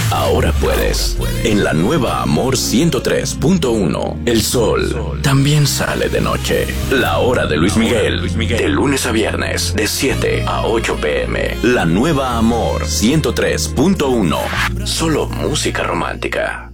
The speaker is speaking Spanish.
Ahora puedes. En la nueva Amor 103.1, el sol también sale de noche. La hora de Luis Miguel, de lunes a viernes, de 7 a 8 p.m. La nueva Amor 103.1, solo música romántica.